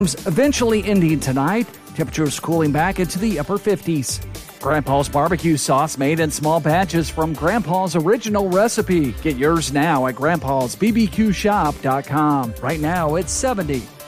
Eventually ending tonight. Temperatures cooling back into the upper 50s. Grandpa's barbecue sauce made in small batches from Grandpa's original recipe. Get yours now at grandpasbbqshop.com. Right now it's $70.